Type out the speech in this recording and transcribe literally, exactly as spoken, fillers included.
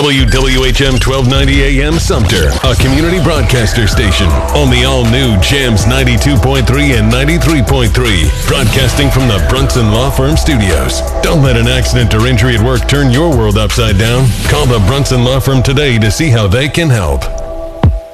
W W H M twelve ninety A M Sumter, a community broadcaster station on the all-new Jams ninety-two point three and ninety-three point three, broadcasting from the Brunson Law Firm studios. Don't let an accident or injury at work turn your world upside down. Call the Brunson Law Firm today to see how they can help.